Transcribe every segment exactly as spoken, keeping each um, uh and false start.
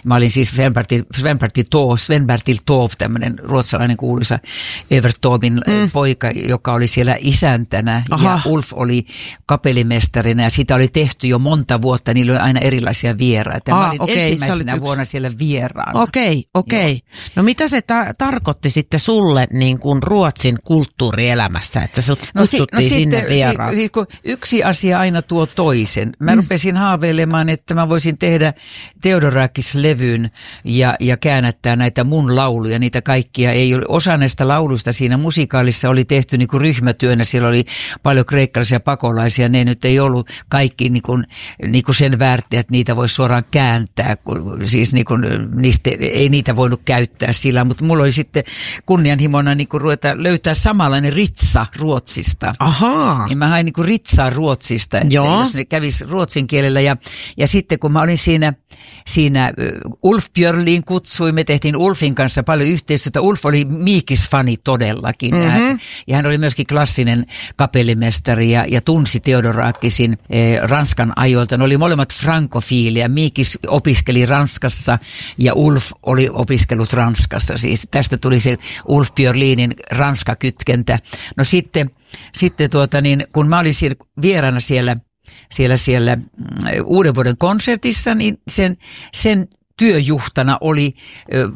Mä olin siis Sven-Bertil Taube, Sven-Bertil Taube, tämmöinen ruotsalainen kuuluisa Evertobin mm. poika, joka oli siellä isäntänä. Aha. Ja Ulf oli kapellimestarina ja sitä oli tehty jo monta vuotta. Niillä oli aina erilaisia vieraita. Mä olin okay, ensimmäisenä vuonna siellä vieraana. Okei, okei. No mitä se ta- tarkoitti sitten sulle niin kuin Ruotsin kulttuurielämässä, että sut kutsuttiin no, si- no sinne vieraaksi? Si- si- yksi asia aina tuo toisen. Mä mm. rupesin haaveilemaan, että mä voisin tehdä Theodorakis-levyn ja, ja käännättää näitä mun lauluja. Niitä kaikkia ei ole. Osa näistä lauluista siinä musikaalissa oli tehty niin kuin ryhmätyönä. Siellä oli paljon kreikkalaisia pakolaisia. Ne nyt ei ollut kaikki niin kuin, niin kuin sen väärtiä, että niitä voisi suoraan kääntää. Siis niin kuin, niistä, ei niitä voinut käyttää sillä, mutta mulla oli sitten kunnianhimona niin kuin ruveta löytää samanlainen ritsa Ruotsista. Ahaa. Niin mä hain niin kuin ritsaa Ruotsista, että joo. Jos ne kävisi ruotsin kielellä. Ja, ja sitten kun mä olin siinä, siinä Ulf Björlin kutsui, me tehtiin Ulfin kanssa paljon yhteistyötä. Ulf oli Miikis-fani todellakin. Mm-hmm. Ja, hän, ja hän oli myöskin klassinen kapellimestari ja, ja tunsi Theodorakisin eh, Ranskan ajoilta. Ne oli molemmat frankofiilia. Miikis opiskeli Ranskassa ja Ulf oli opiskellut Ranskassa. Siis tästä tuli se Ulf Björlinin Ranska-kytkentä. No sitten, sitten tuota niin, kun mä olin siellä, vieraana siellä, siellä, siellä uuden vuoden konsertissa, niin sen, sen työjuhtana oli ö,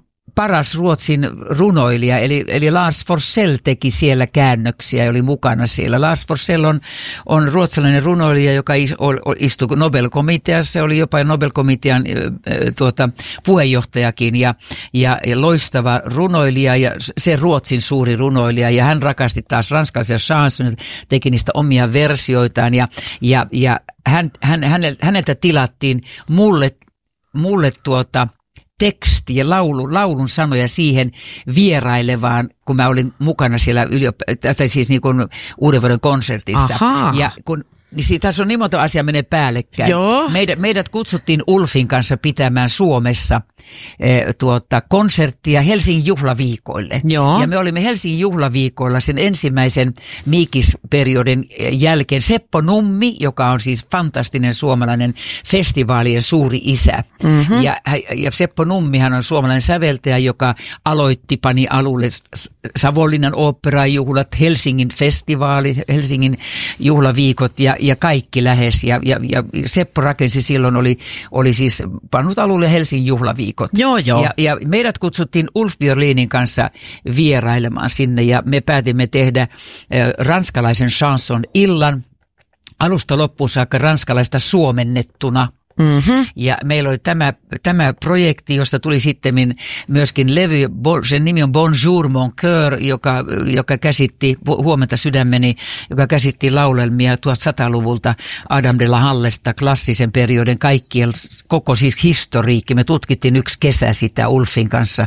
paras Ruotsin runoilija, eli, eli Lars Forssell teki siellä käännöksiä ja oli mukana siellä. Lars Forssell on, on ruotsalainen runoilija, joka istui Nobel-komiteassa, oli jopa Nobel-komitean tuota, puheenjohtajakin ja, ja, ja loistava runoilija ja se Ruotsin suuri runoilija ja hän rakasti taas ranskalaisia chansoneja, teki niistä omia versioitaan ja, ja, ja hän, hän, häneltä tilattiin mulle, mulle tuota teksti ja laulu, laulun sanoja siihen vierailevaan, kun mä olin mukana siellä yliop- tai siis niin kuin uuden vuoden konsertissa. Ahaa. Ja kun niin tässä on niin monta asiaa menee päällekkäin. Meidät, meidät kutsuttiin Ulfin kanssa pitämään Suomessa eh, tuota, konserttia Helsingin juhlaviikoille. Joo. Ja me olimme Helsingin juhlaviikoilla sen ensimmäisen Miikis-periodin jälkeen. Seppo Nummi, joka on siis fantastinen suomalainen festivaalien suuri isä. Mm-hmm. Ja, ja Seppo Nummihan on suomalainen säveltäjä, joka aloitti, pani alulle Savonlinnan oopperajuhlat, Helsingin festivaali, Helsingin juhlaviikot ja ja kaikki lähes, ja, ja, ja Seppo rakensi silloin, oli, oli siis pannut alulle Helsingin juhlaviikot. Joo, joo. Ja, ja meidät kutsuttiin Ulf Björlinin kanssa vierailemaan sinne, ja me päätimme tehdä äh, ranskalaisen chanson illan, alusta loppuun saakka ranskalaista suomennettuna. Mm-hmm. Ja meillä oli tämä, tämä projekti, josta tuli sitten myöskin levy, sen nimi on Bonjour mon cœur, joka, joka käsitti, huomenta sydämeni, joka käsitti laulelmia tuhatsataluvulta Adam de la Hallesta, klassisen periodin kaikkien, koko siis historiikki. Me tutkittiin yksi kesä sitä Ulfin kanssa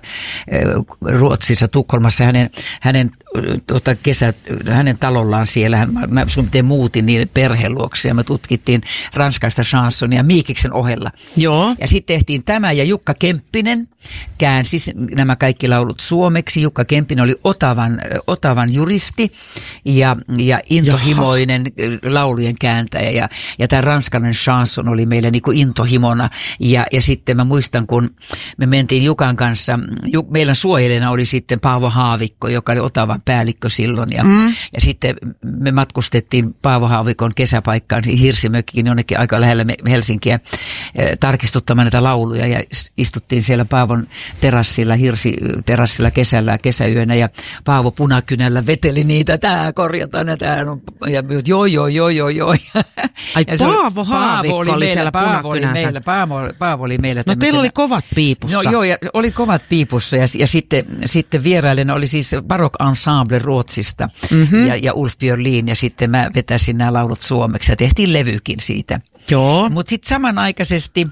Ruotsissa, Tukholmassa, hänen, hänen, tuota, kesä, hänen talollaan siellä. Hän, mä suunnilleen muutin niin perheen luokse ja me tutkittiin ranskaista chansonia Miikiksen ohella. Joo. Ja sitten tehtiin tämä ja Jukka Kemppinen käänsi nämä kaikki laulut suomeksi. Jukka Kemppinen oli Otavan, Otavan juristi ja, ja intohimoinen Jaha. laulujen kääntäjä ja, ja tämä ranskalainen chanson oli meillä niin kuin intohimona ja, ja sitten mä muistan, kun me mentiin Jukan kanssa, Juk, meidän suojelijana oli sitten Paavo Haavikko, joka oli Otavan päällikkö silloin ja, mm. ja sitten me matkustettiin Paavo Haavikon kesäpaikkaan Hirsimökkiin jonnekin aika lähellä Helsinkiä tarkistuttamaan näitä lauluja ja istuttiin siellä Paavon terassilla, hirsiterassilla kesällä kesäyönä ja Paavo punakynällä veteli niitä, tää korjataan ja tää on, ja joo joo joo joo joo. Ai ja Paavo Haavikko oli, oli siellä Paavo oli meillä, Paavo, Paavo oli meillä. No teillä oli kovat piipussa. No joo, ja oli kovat piipussa ja, ja sitten, sitten vierailena oli siis Baroque Ensemble Ruotsista mm-hmm. ja, ja Ulf Björlin ja sitten mä vetäisin nämä laulut suomeksi ja tehtiin levykin siitä. Joo. Mutta sitten samanaikaisesti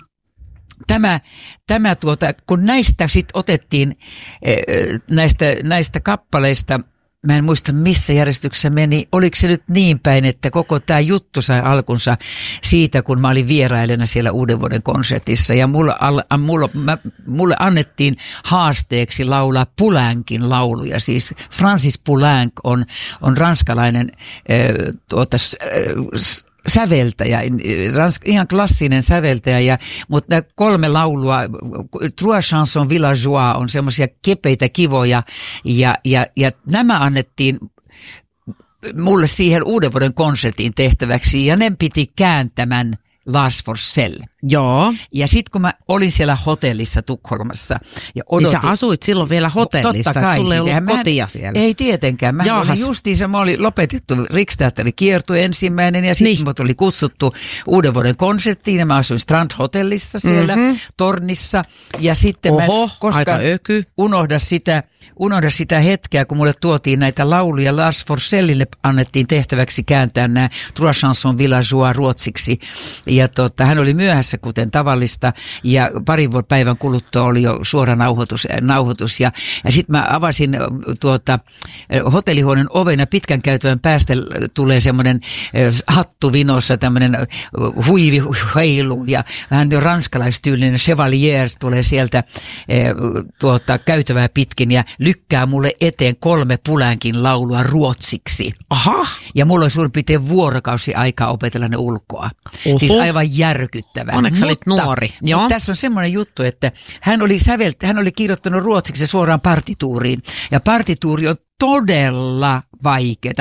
tämä, tämä tuota, kun näistä sitten otettiin näistä, näistä kappaleista, mä en muista missä järjestyksessä meni, oliko se nyt niin päin, että koko tämä juttu sai alkunsa siitä, kun mä olin vierailena siellä uuden vuoden konsertissa ja mulle, mulle, mä, mulle annettiin haasteeksi laulaa Poulencin lauluja, siis Francis Poulenc on, on ranskalainen äh, tuota, äh, säveltäjä, ihan klassinen säveltäjä, ja, mutta nämä kolme laulua, Trois chansons villageois on semmoisia kepeitä kivoja, ja, ja, ja nämä annettiin mulle siihen uuden vuoden konsertin tehtäväksi, ja ne piti kääntämän Lars Forssell. Joo. Ja sitten kun mä olin siellä hotellissa Tukholmassa ja odotin. Niin sä asuit silloin vielä hotellissa, totta kai, sulla ei siis, ollut kotia en, siellä. Ei tietenkään. Mä Jahas. olin justiinsa, mä olin lopetettu Riksteatterin kiertue ensimmäinen ja sitten niin. mut oli kutsuttu uuden vuoden konserttiin ja mä asuin Strand Hotellissa siellä mm-hmm. tornissa. Ja sitten Oho, mä koskaan unohda sitä, unohda sitä hetkeä, kun mulle tuotiin näitä lauluja. Lars Forssellille annettiin tehtäväksi kääntää nämä Trois chansons villageois ruotsiksi. Ja tota, hän oli myöhässä kuten tavallista ja parin vuoden päivän kuluttua oli jo suora nauhoitus. nauhoitus ja ja sitten mä avasin tuota, hotellihuoneen oven ja pitkän käytävän päästä tulee semmoinen hattu vinossa, tämmöinen huivi heilu ja vähän jo ranskalaistyylinen chevalier tulee sieltä tuota, käytävää pitkin ja lykkää mulle eteen kolme Pulänkin laulua ruotsiksi. Aha. Ja mulla oli suurin piirtein vuorokausi aikaa opetella ne ulkoa. Oho. Siis aivan järkyttävää. Onneksi olit nuori. Joo. Tässä on semmoinen juttu, että hän oli sävelt, hän oli kirjoittanut ruotsiksi suoraan partituuriin. Ja partituuri on todella vaikea.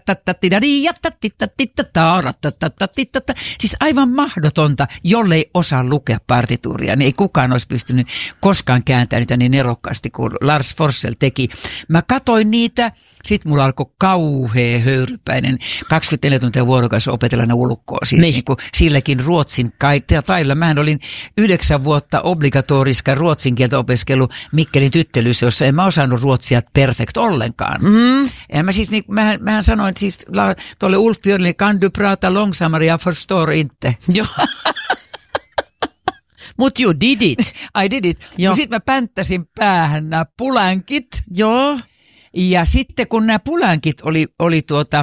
Siis aivan mahdotonta, jollei osaa lukea partituuria. Niin ei kukaan olisi pystynyt koskaan kääntämään niitä niin nerokkaasti kuin Lars Forssell teki. Mä katoin niitä, sitten mulla alkoi kauhea höyrypäinen kaksikymmentäneljä tuntia vuorokaudessa opetella ne ulkoa. Siis niin. Niin kuin silläkin ruotsin tailla. Mähän olin yhdeksän vuotta obligatoriska ruotsin kieltä opiskelu Mikkelin tyttelyssä, jossa en mä osannut ruotsia perfekt ollenkaan. Mm. Ja mä siis, niin, mähän, mähän sanoin siis tuolle Ulf Björlin, kan du prata långsammare, jag förstår inte. Joo. Mut you did it. I did it. Sitten mä pänttäsin päähän nämä pulänkit. Joo. Ja sitten kun nämä pulänkit oli, oli tuota...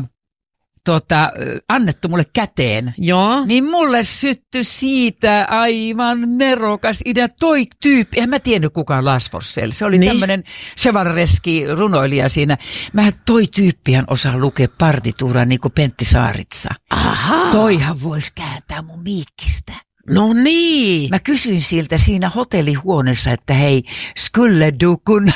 Tota, annettu mulle käteen, joo. Niin mulle syttyi siitä aivan nerokas idea. Toi tyyppi, en mä tiennyt kukaan Lars Forssell, se oli niin. Tämmöinen chevalereski runoilija siinä. Mä toi tyyppihän osaa lukea partituuraa niin kuin Pentti Saaritsa. Aha. Toihan voisi kääntää mun miikkistä. No niin. Mä kysyin siltä siinä hotellihuoneessa, että hei, skulle du kunna...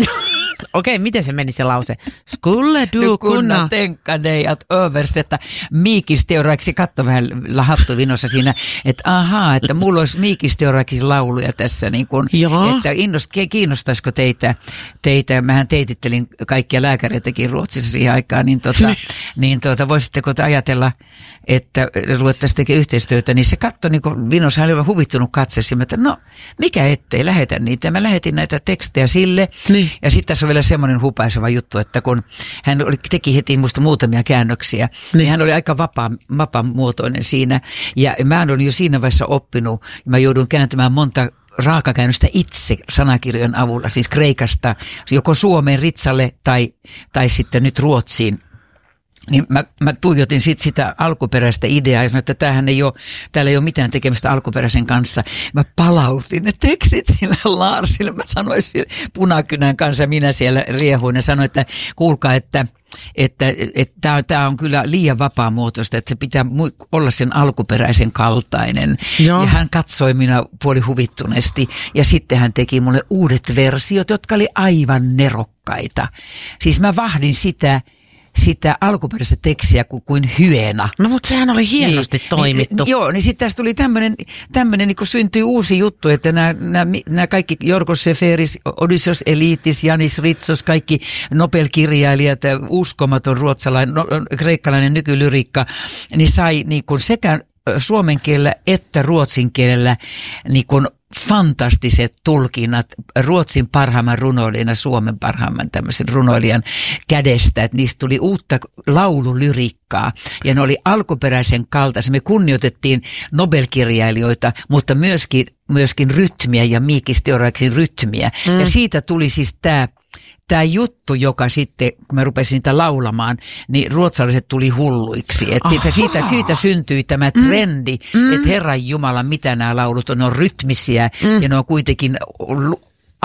Okei, miten se meni se lause? Skulle du kunna tänka dig att översätta miikisteoraiksi, katso vähän lahattuvinossa siinä, että ahaa, että mulla olisi miikisteoraiksi lauluja tässä, niin kun, että innost, kiinnostaisiko teitä, teitä, mähän teitittelin kaikkia lääkäreitäkin Ruotsissa siihen aikaan, niin, tota, niin tota, voisitteko te ajatella, että ruvettaisiin tekemään yhteistyötä, niin se katsoi niin kuin vinossa, hän oli huvittunut katseessa, että no, mikä ettei, lähetä niitä. Mä lähetin näitä tekstejä sille, niin. Ja sitten tässä on vielä semmoinen hupaiseva juttu, että kun hän oli, teki heti musta muutamia käännöksiä, niin, niin hän oli aika vapaa, vapaamuotoinen siinä, ja mä olin jo siinä vaiheessa oppinut, ja mä joudun kääntämään monta raakakäännöstä itse sanakirjojen avulla, siis kreikasta, joko Suomeen ritsalle tai, tai sitten nyt Ruotsiin. Niin mä, mä tuijotin sit sitä alkuperäistä ideaa ja sanoin, että tämähän ei ole, täällä ei ole mitään tekemistä alkuperäisen kanssa. Mä palautin ne tekstit sille Larsille. Mä sanoin sille punakynän kanssa, minä siellä riehuin ja sanoin, että kuulkaa, että että että tämä on kyllä liian vapaamuotoista, että se pitää olla sen alkuperäisen kaltainen. Joo. Ja hän katsoi minä puoli huvittuneesti ja sitten hän teki mulle uudet versiot, jotka oli aivan nerokkaita. Siis mä vahdin sitä sitä alkuperäistä tekstiä kuin, kuin hyena. No mutta sehän oli hienosti niin, toimittu. Niin, joo, niin sitten tästä tuli tämmöinen, tämmöinen niin kuin syntyi uusi juttu, että nämä, nämä, nämä kaikki Jorgos Seferis, Odysseus Elitis, Janis Ritsos, kaikki Nobel-kirjailijat, uskomaton ruotsalainen, no, kreikkalainen nykylyriikka, niin sai niin kuin sekä suomen kielellä että ruotsin kielellä niin kuin fantastiset tulkinnat Ruotsin parhaimman runoilijan ja Suomen parhaimman tämmöisen runoilijan kädestä, että niistä tuli uutta laululyriikkaa ja ne oli alkuperäisen kaltaisia. Me kunnioitettiin Nobel-kirjailijoita, mutta myöskin, myöskin rytmiä ja miikisteoraiksin rytmiä mm. ja siitä tuli siis tämä Tämä juttu, joka sitten, kun mä rupesin niitä laulamaan, niin ruotsalaiset tuli hulluiksi. Että siitä, siitä, siitä syntyi tämä trendi, mm. että Herran Jumala, mitä nämä laulut on, ne on rytmisiä mm. ja ne on kuitenkin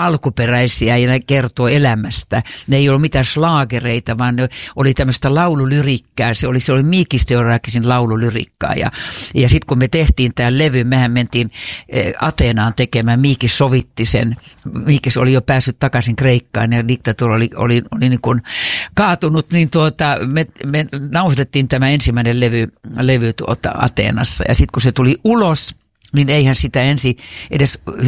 alkuperäisiä ja ne kertoo elämästä. Ne ei ollut mitään slaagereita, vaan ne oli tämmöistä laululyrikkää. Se oli, se oli Mikis Theodorakisin laululyrikkaa. Ja, ja sitten kun me tehtiin tämä levy, mehän mentiin Ateenaan tekemään. Mikis sovitti sen. Mikis oli jo päässyt takaisin Kreikkaan ja diktatuuri oli, oli, oli niin kuin kaatunut. Niin tuota, me, me nauhoitettiin tämä ensimmäinen levy, levy tuota Ateenassa. Ja sitten kun se tuli ulos, niin eihän sitä ensin edes